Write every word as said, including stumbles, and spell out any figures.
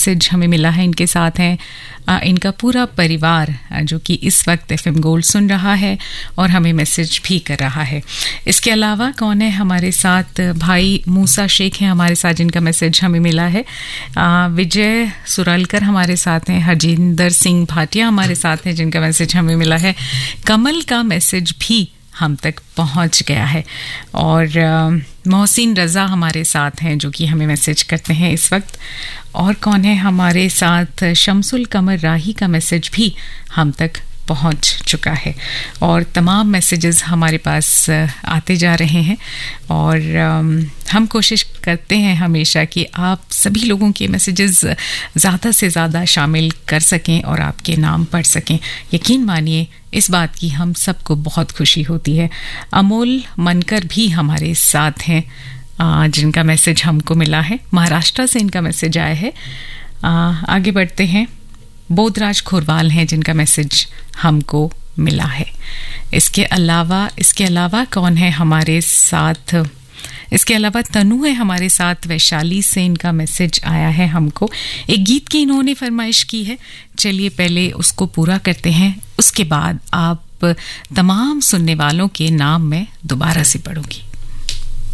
Message हमें मिला है, इनके साथ हैं इनका पूरा परिवार जो कि इस वक्त एफएम गोल्ड सुन रहा है और हमें मैसेज भी कर रहा है। इसके अलावा कौन है हमारे साथ? भाई मूसा शेख हैं हमारे साथ, जिनका मैसेज हमें मिला है। विजय सुरलकर हमारे साथ हैं। हरजिंदर सिंह भाटिया हमारे साथ हैं, जिनका मैसेज हमें मिला है। कमल का मैसेज भी हम तक पहुंच गया है। और मोहसिन रज़ा हमारे साथ हैं, जो कि हमें मैसेज करते हैं इस वक्त। और कौन है हमारे साथ? शमसुल कमर राही का मैसेज भी हम तक पहुंच चुका है। और तमाम मैसेजेस हमारे पास आते जा रहे हैं और हम कोशिश करते हैं हमेशा कि आप सभी लोगों के मैसेजेस ज़्यादा से ज़्यादा शामिल कर सकें और आपके नाम पढ़ सकें। यकीन मानिए इस बात की हम सबको बहुत खुशी होती है। अमोल मनकर भी हमारे साथ हैं, जिनका मैसेज हमको मिला है। महाराष्ट्र से इनका मैसेज आया है। आगे बढ़ते हैं। बोधराज खोरवाल हैं, जिनका मैसेज हमको मिला है। इसके अलावा इसके अलावा कौन है हमारे साथ? इसके अलावा तनु है हमारे साथ, वैशाली से इनका मैसेज आया है हमको। एक गीत की इन्होंने फरमाइश की है, चलिए पहले उसको पूरा करते हैं, उसके बाद आप तमाम सुनने वालों के नाम मैं दोबारा से पढ़ूंगी।